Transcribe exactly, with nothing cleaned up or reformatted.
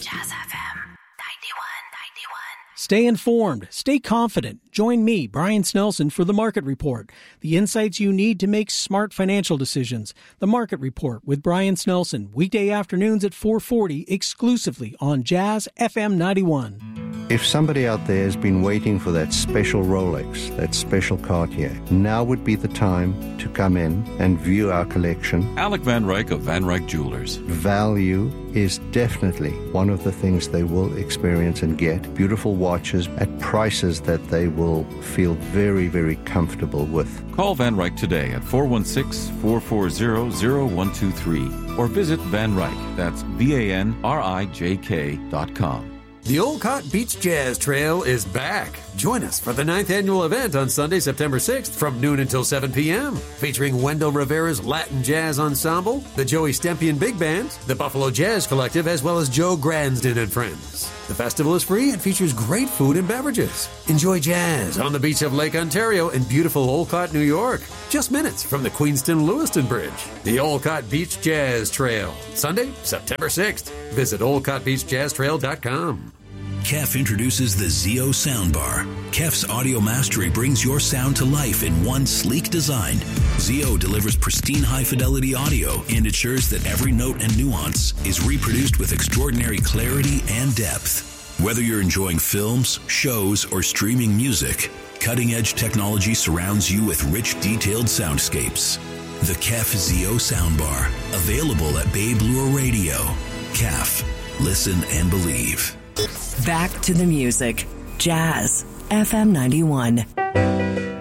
Jazz F M ninety-one ninety-one. Stay informed. Stay confident. Join me, Brian Snelson, for The Market Report. The insights you need to make smart financial decisions. The Market Report with Brian Snelson. Weekday afternoons at four forty, exclusively on Jazz F M ninety-one. If somebody out there has been waiting for that special Rolex, that special Cartier, now would be the time to come in and view our collection. Alec Van Ryk of Van Ryk Jewelers. Value is definitely one of the things they will experience and get. Beautiful watches at prices that they will feel very, very comfortable with. Call Van Ryk today at four one six, four four zero, zero one two three or visit Van Ryk, that's V A N R I J K dot com. The Olcott Beach Jazz Trail is back. Join us for the ninth annual event on Sunday, September sixth from noon until seven p.m. featuring Wendell Rivera's Latin Jazz Ensemble, the Joey Stempian Big Band, the Buffalo Jazz Collective, as well as Joe Gransden and friends. The festival is free and features great food and beverages. Enjoy jazz on the beach of Lake Ontario in beautiful Olcott, New York, just minutes from the Queenston-Lewiston Bridge. The Olcott Beach Jazz Trail, Sunday, September sixth. Visit olcott beach jazz trail dot com. K E F introduces the Zeo Soundbar. K E F's audio mastery brings your sound to life in one sleek design. Zeo delivers pristine high-fidelity audio and ensures that every note and nuance is reproduced with extraordinary clarity and depth. Whether you're enjoying films, shows, or streaming music, cutting-edge technology surrounds you with rich, detailed soundscapes. The K E F Zeo Soundbar, available at Babe Lure Radio. K E F. Listen and believe. Back to the music. Jazz F M ninety-one.